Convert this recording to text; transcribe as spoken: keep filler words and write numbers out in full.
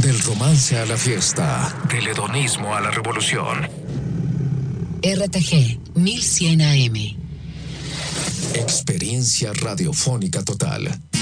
Del romance a la fiesta, del hedonismo a la revolución. R T G mil cien A M. Experiencia radiofónica total.